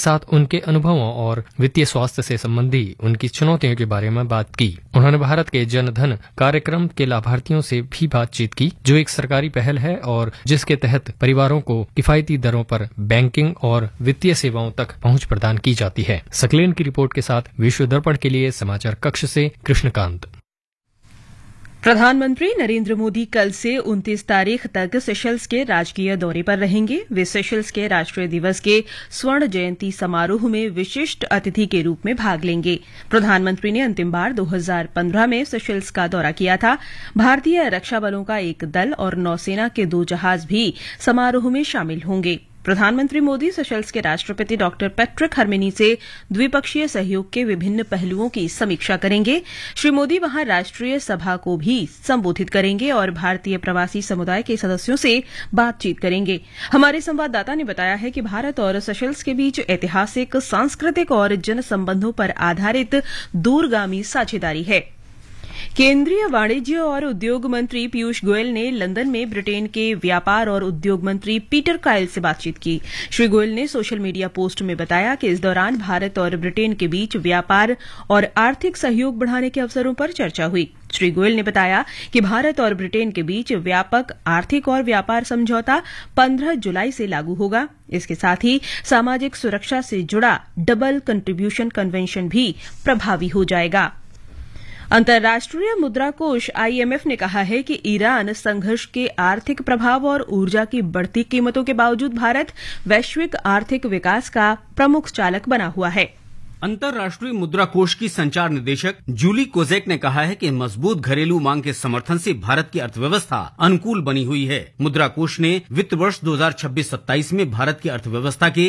साथ उनके अनुभवों और वित्तीय स्वास्थ्य से संबंधी उनकी चुनौतियों के बारे में बात की। उन्होंने भारत के जनधन कार्यक्रम के लाभार्थियों से भी बातचीत की, जो एक सरकारी पहल है और जिसके तहत परिवारों को किफायती दरों पर बैंकिंग और वित्तीय सेवाओं तक पहुंच प्रदान की जाती है। सकलेन की रिपोर्ट के साथ विश्व दर्पण के लिए समाचार कक्ष से कृष्णकांत। प्रधानमंत्री नरेंद्र मोदी कल से 29 तारीख तक सेशल्स के राजकीय दौरे पर रहेंगे। वे सेशल्स के राष्ट्रीय दिवस के स्वर्ण जयंती समारोह में विशिष्ट अतिथि के रूप में भाग लेंगे। प्रधानमंत्री ने अंतिम बार 2015 में सेशल्स का दौरा किया था। भारतीय रक्षा बलों का एक दल और नौसेना के 2 जहाज भी समारोह में शामिल होंगे। प्रधानमंत्री मोदी सेशल्स के राष्ट्रपति डॉक्टर पैट्रिक हरमिनी से द्विपक्षीय सहयोग के विभिन्न पहलुओं की समीक्षा करेंगे। श्री मोदी वहां राष्ट्रीय सभा को भी संबोधित करेंगे और भारतीय प्रवासी समुदाय के सदस्यों से बातचीत करेंगे। हमारे संवाददाता ने बताया है कि भारत और सेशल्स के बीच ऐतिहासिक, सांस्कृतिक और जन संबंधों पर आधारित दूरगामी साझेदारी है। केंद्रीय वाणिज्य और उद्योग मंत्री पीयूष गोयल ने लंदन में ब्रिटेन के व्यापार और उद्योग मंत्री पीटर कायल से बातचीत की। श्री गोयल ने सोशल मीडिया पोस्ट में बताया कि इस दौरान भारत और ब्रिटेन के बीच व्यापार और आर्थिक सहयोग बढ़ाने के अवसरों पर चर्चा हुई। श्री गोयल ने बताया कि भारत और ब्रिटेन के बीच व्यापक आर्थिक और व्यापार समझौता 15 जुलाई से लागू होगा। इसके साथ ही सामाजिक सुरक्षा से जुड़ा डबल कंट्रीब्यूशन कन्वेंशन भी प्रभावी हो जाएगा। अंतर्राष्ट्रीय मुद्रा कोष IMF ने कहा है कि ईरान संघर्ष के आर्थिक प्रभाव और ऊर्जा की बढ़ती कीमतों के बावजूद भारत वैश्विक आर्थिक विकास का प्रमुख चालक बना हुआ है। अंतर्राष्ट्रीय मुद्रा कोष की संचार निदेशक जूली कोजेक ने कहा है कि मजबूत घरेलू मांग के समर्थन से भारत की अर्थव्यवस्था अनुकूल बनी हुई है। मुद्रा कोष ने वित्त वर्ष 2026-27 में भारत की अर्थव्यवस्था के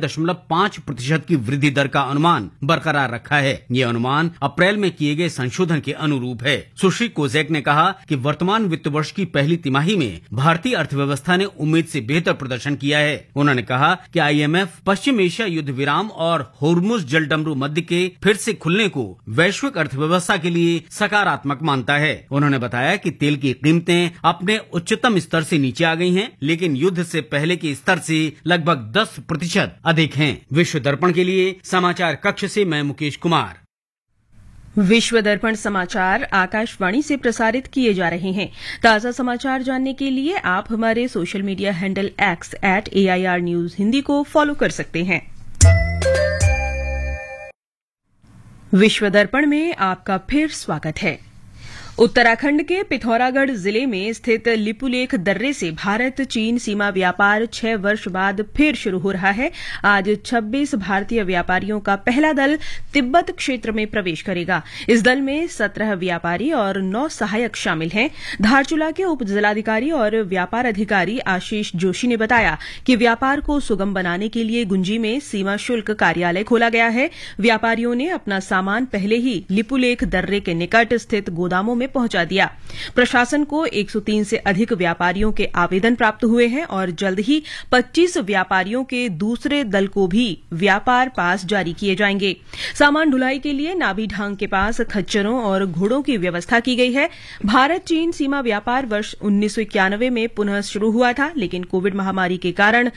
6.5% की वृद्धि दर का अनुमान बरकरार रखा है। ये अनुमान अप्रैल में किए गए संशोधन के अनुरूप है। सुश्री कोजेक ने कहा कि वर्तमान वित्त वर्ष की पहली तिमाही में भारतीय अर्थव्यवस्था ने उम्मीद से बेहतर प्रदर्शन किया है। उन्होंने कहा कि IMF पश्चिम एशिया युद्ध विराम और होर्मुज जलडमरू मध्य के फिर से खुलने को वैश्विक अर्थव्यवस्था के लिए सकारात्मक मानता है। उन्होंने बताया कि तेल की कीमतें अपने उच्चतम स्तर से नीचे आ गई हैं, लेकिन युद्ध से पहले के स्तर से लगभग 10% अधिक हैं। विश्व दर्पण के लिए समाचार कक्ष से मैं मुकेश कुमार। विश्व दर्पण समाचार आकाशवाणी से प्रसारित किए जा रहे हैं। ताजा समाचार जानने के लिए आप हमारे social media handle X @AIR News Hindi को फॉलो कर सकते हैं। विश्व दर्पण में आपका फिर स्वागत है। उत्तराखंड के पिथौरागढ़ जिले में स्थित लिपुलेख दर्रे से भारत चीन सीमा व्यापार 6 वर्ष बाद फिर शुरू हो रहा है। आज 26 भारतीय व्यापारियों का पहला दल तिब्बत क्षेत्र में प्रवेश करेगा। इस दल में 17 व्यापारी और 9 सहायक शामिल हैं। धारचूला के उप जिलाधिकारी और व्यापार अधिकारी आशीष जोशी ने बताया कि व्यापार को सुगम बनाने के लिए गुंजी में सीमा शुल्क कार्यालय खोला गया है। व्यापारियों ने अपना सामान पहले ही लिपुलेख दर्रे के निकट स्थित गोदामों में पहुंचा दिया। प्रशासन को 103 से अधिक व्यापारियों के आवेदन प्राप्त हुए हैं और जल्द ही 25 व्यापारियों के दूसरे दल को भी व्यापार पास जारी किए जाएंगे। सामान ढुलाई के लिए नाभी ढांग के पास खच्चरों और घोड़ों की व्यवस्था की गई है। भारत चीन सीमा व्यापार वर्ष 1991 में पुनः शुरू हुआ था, लेकिन कोविड महामारी के कारण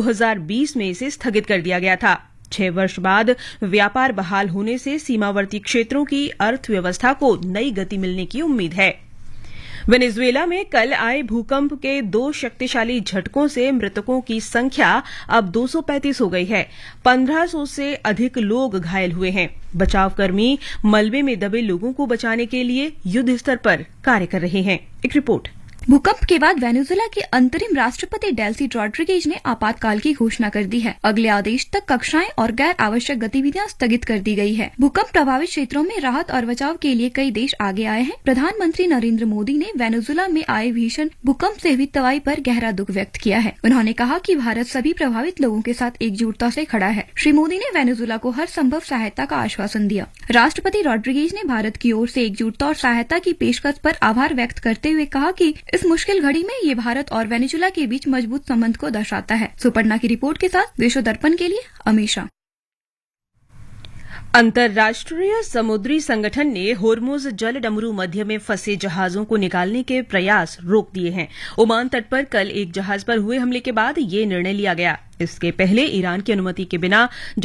2020 में इसे स्थगित कर दिया गया था। 6 वर्ष बाद व्यापार बहाल होने से सीमावर्ती क्षेत्रों की अर्थव्यवस्था को नई गति मिलने की उम्मीद है। वेनेजुएला में कल आए भूकंप के 2 शक्तिशाली झटकों से मृतकों की संख्या अब 235 हो गई है। 1500 से अधिक लोग घायल हुए हैं। बचावकर्मी मलबे में दबे लोगों को बचाने के लिए युद्ध स्तर पर कार्य कर रहे हैं। एक रिपोर्ट। भूकंप के बाद वेनेजुएला के अंतरिम राष्ट्रपति डेल्सी रॉड्रिगेज ने आपातकाल की घोषणा कर दी है। अगले आदेश तक कक्षाएं और गैर आवश्यक गतिविधियां स्थगित कर दी गई है। भूकंप प्रभावित क्षेत्रों में राहत और बचाव के लिए कई देश आगे आए हैं। प्रधानमंत्री नरेंद्र मोदी ने वेनेजुएला में आए भीषण भूकंप से हुई तबाही पर गहरा दुख व्यक्त किया है। उन्होंने कहा कि भारत सभी प्रभावित लोगों के साथ एकजुटता से खड़ा है। श्री मोदी ने वेनेजुएला को हर संभव सहायता का आश्वासन दिया। राष्ट्रपति रॉड्रिगेज ने भारत की ओर से एकजुटता और सहायता की पेशकश पर आभार व्यक्त करते हुए कहा कि इस मुश्किल घड़ी में ये भारत और वेनेजुएला के बीच मजबूत संबंध को दर्शाता है। सुपर्णा की रिपोर्ट के साथ विश्व दर्पण के लिए अमीषा। अंतर्राष्ट्रीय समुद्री संगठन ने होर्मुज जलडमरू मध्य में फंसे जहाजों को निकालने के प्रयास रोक दिए हैं। ओमान तट पर कल एक जहाज पर हुए हमले के बाद ये निर्णय लिया गया। इसके पहले ईरान की अनुमति के बिना